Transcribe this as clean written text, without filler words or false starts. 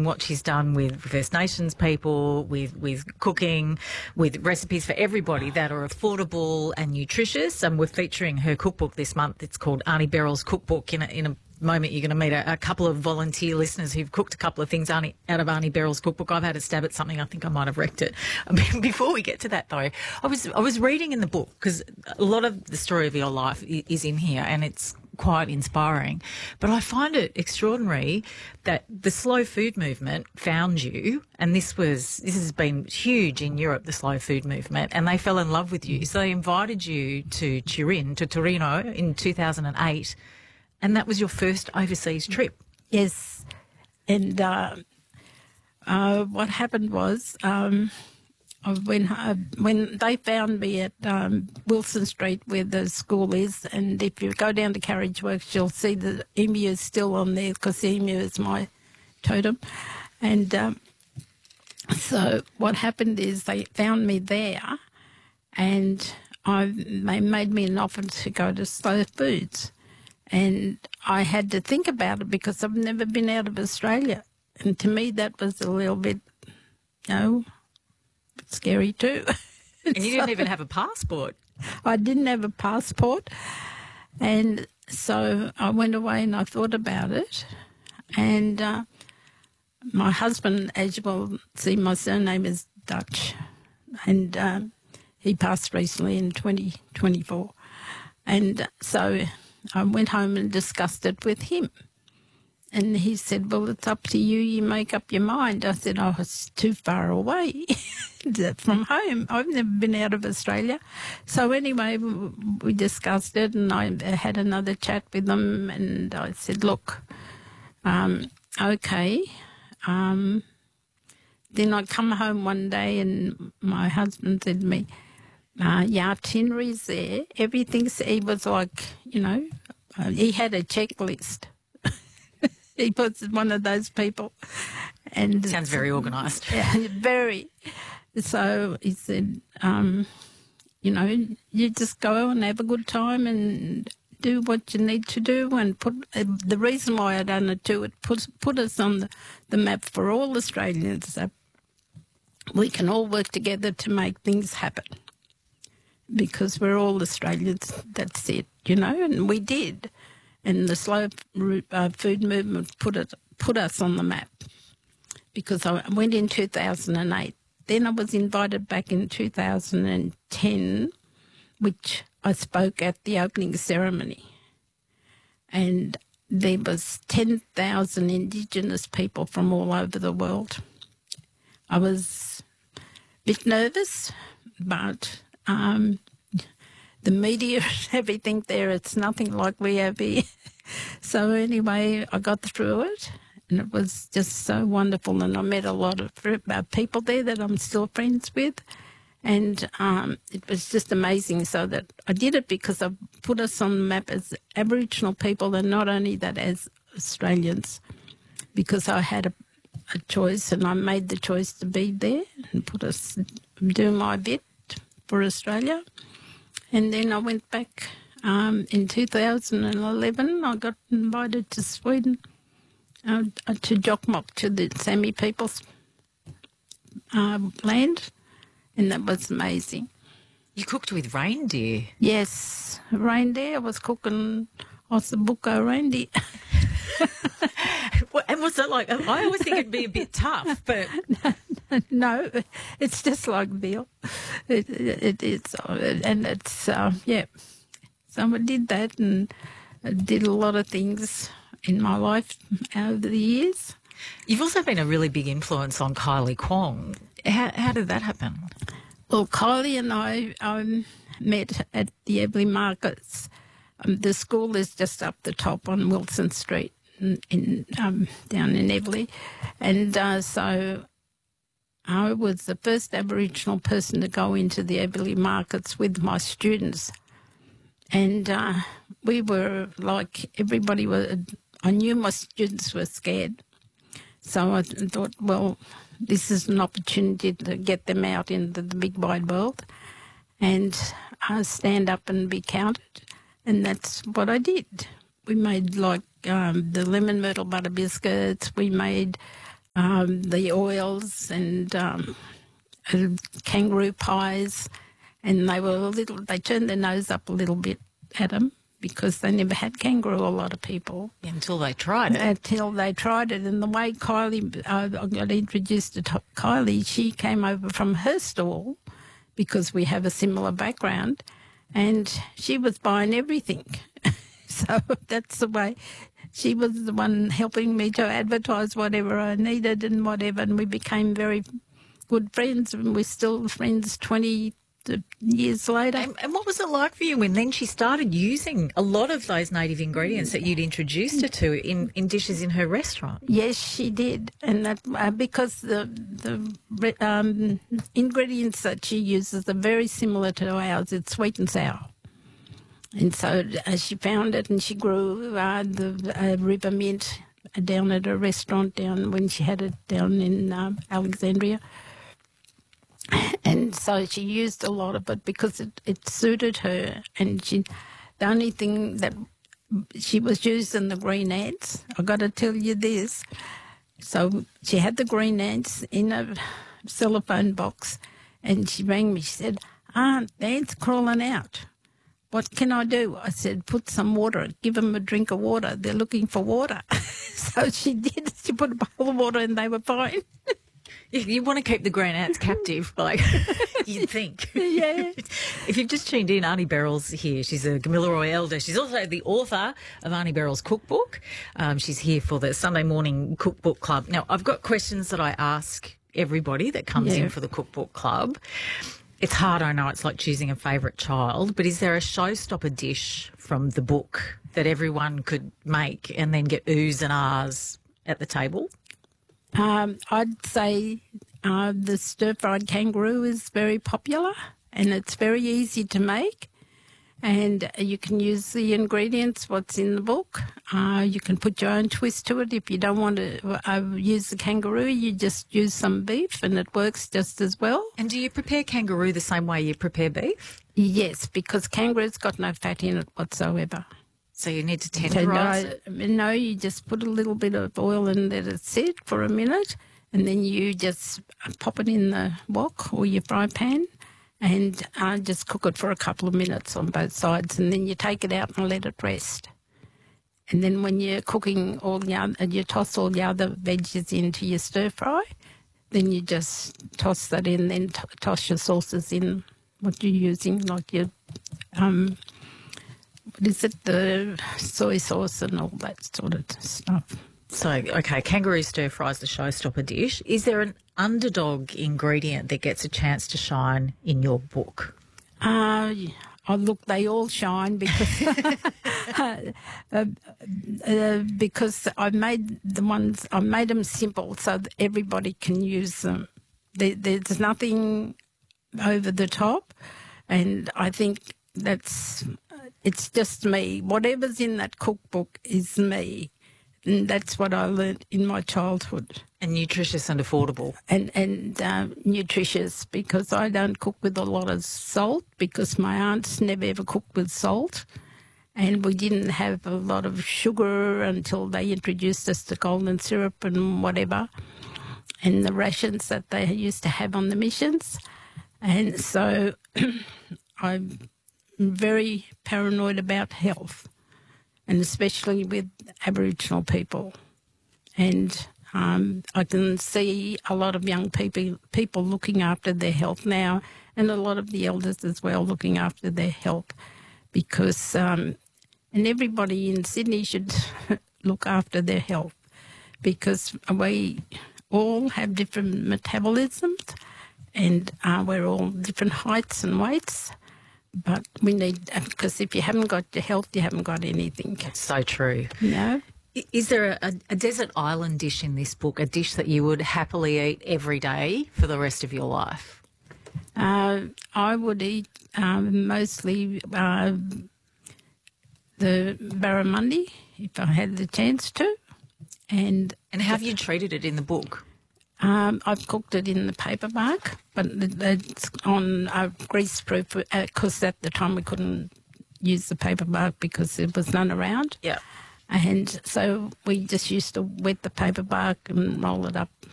and what she's done with First Nations people, with cooking, with recipes for everybody that are affordable and nutritious. And we're featuring her cookbook this month. It's called Auntie Beryl's Cookbook. In a moment, you're going to meet a couple of volunteer listeners who've cooked a couple of things out of Auntie Beryl's cookbook. I've had a stab at something. I think I might have wrecked it. Before we get to that, though, I was reading in the book, because a lot of the story of your life is in here, and it's quite inspiring. But I find it extraordinary that the slow food movement found you, and this has been huge in Europe, the slow food movement, and they fell in love with you. So they invited you to Turin, to Torino in 2008, and that was your first overseas trip. Yes. And what happened was when they found me at Wilson Street where the school is, and if you go down to Carriage Works, you'll see the emu is still on there, because the emu is my totem. And so what happened is they found me there, and they made me an offer to go to Slow Foods. And I had to think about it, because I've never been out of Australia. And to me, that was a little bit, scary too. And you didn't even have a passport. I didn't have a passport. And so I went away and I thought about it. And my husband, as you will see, my surname is Dutch. And he passed recently in 2024. And so I went home and discussed it with him. And he said, well, it's up to you. You make up your mind. I said, oh, it's too far away from home. I've never been out of Australia. So anyway, we discussed it, and I had another chat with them, and I said, look, okay. Then I come home one day, and my husband said to me, your itinerary's there. He was like, he had a checklist. He was one of those people. And sounds very organised. Yeah, very. So he said, you just go and have a good time and do what you need to do. And the reason why I done it too, it put us on the map for all Australians, that we can all work together to make things happen. Because we're all Australians, that's it, and we did. And the slow food movement put us on the map, because I went in 2008. Then I was invited back in 2010, which I spoke at the opening ceremony. And there was 10,000 Indigenous people from all over the world. I was a bit nervous, but the media and everything there, it's nothing like we have here. So anyway, I got through it, and it was just so wonderful. And I met a lot of people there that I'm still friends with. And it was just amazing. So that I did it because I put us on the map as Aboriginal people, and not only that, as Australians, because I had a choice, and I made the choice to be there and do my bit for Australia. And then I went back in 2011. I got invited to Sweden, to Jokkmokk, to the Sami people's land, and that was amazing. You cooked with reindeer? Yes, reindeer. I was cooking ossobuco reindeer. And was it like, I always think it'd be a bit tough, but... No, it's just like veal. It is, and it's, yeah. So I did that, and I did a lot of things in my life over the years. You've also been a really big influence on Kylie Kwong. How did that happen? Well, Kylie and I met at the Ebbw Markets. The school is just up the top on Wilson Street down in Ebbw. And so I was the first Aboriginal person to go into the Ebbw Markets with my students. And we were like, everybody was, I knew my students were scared. So I thought, well, this is an opportunity to get them out into the big wide world and stand up and be counted. And that's what I did. We made like the lemon myrtle butter biscuits. We made the oils and kangaroo pies, and they turned their nose up a little bit at them because they never had kangaroo, a lot of people. Until they tried it. Until they tried it. And the way Kylie, I got introduced to Kylie, she came over from her stall because we have a similar background, and she was buying everything. So that's the way. She was the one helping me to advertise whatever I needed and whatever, and we became very good friends, and we're still friends 20 years later. And what was it like for you when then she started using a lot of those native ingredients that you'd introduced her to in dishes in her restaurant? Yes, she did, and that because the ingredients that she uses are very similar to ours. It's sweet and sour. And so she found it, and she grew the river mint down at a restaurant when she had it down in Alexandria. And so she used a lot of it because it suited her. And the only thing that she was using the green ants. I got to tell you this. So she had the green ants in a cellophane box, and she rang me. She said, "Aunt, the ants crawling out. What can I do?" I said, "Put some water, give them a drink of water. They're looking for water." So she did. She put a bowl of water and they were fine. You want to keep the green ants captive, like you'd think. Yeah. If you've just tuned in, Arnie Beryl's here. She's a Gamilaroi elder. She's also the author of Arnie Beryl's cookbook. She's here for the Sunday Morning Cookbook Club. Now, I've got questions that I ask everybody that comes in for the Cookbook Club. It's hard, I know, it's like choosing a favourite child, but is there a showstopper dish from the book that everyone could make and then get oohs and ahs at the table? I'd say the stir-fried kangaroo is very popular, and it's very easy to make, and you can use the ingredients, what's in the book. You can put your own twist to it. If you don't want to use the kangaroo, you just use some beef, and it works just as well. And do you prepare kangaroo the same way you prepare beef? Yes, because kangaroo's got no fat in it whatsoever. So you need to tenderise it? No, you just put a little bit of oil and let it sit for a minute, and then you just pop it in the wok or your fry pan and just cook it for a couple of minutes on both sides, and then you take it out and let it rest. And then when you're cooking you toss all the other veggies into your stir-fry, then you just toss that in, then toss your sauces in, what you're using, like your... what is it, the soy sauce and all that sort of stuff. So, okay, kangaroo stir-fry is the showstopper dish. Is there an underdog ingredient that gets a chance to shine in your book? Look, they all shine because because I made them simple so that everybody can use them. There's nothing over the top, and I think it's just me. Whatever's in that cookbook is me. And that's what I learnt in my childhood. And nutritious and affordable. And nutritious, because I don't cook with a lot of salt, because my aunts never ever cooked with salt. And we didn't have a lot of sugar until they introduced us to golden syrup and whatever, and the rations that they used to have on the missions. And so I'm very paranoid about health, and especially with Aboriginal people. And I can see a lot of young people looking after their health now, and a lot of the elders as well looking after their health, because and everybody in Sydney should look after their health, because we all have different metabolisms, and we're all different heights and weights. But we need, because if you haven't got your health, you haven't got anything. That's so true. You know? Is there a desert island dish in this book, a dish that you would happily eat every day for the rest of your life? I would eat mostly the barramundi if I had the chance to. And how have you treated it in the book? I've cooked it in the paper bark, but it's on greaseproof, because at the time we couldn't use the paper bark because there was none around. Yeah. And so we just used to wet the paper bark and roll it up